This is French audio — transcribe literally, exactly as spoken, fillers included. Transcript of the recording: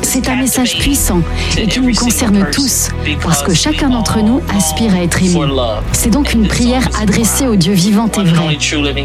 C'est un message puissant et qui nous concerne tous, parce que chacun d'entre nous aspire à être aimé. C'est donc une prière adressée au Dieu vivant et vrai.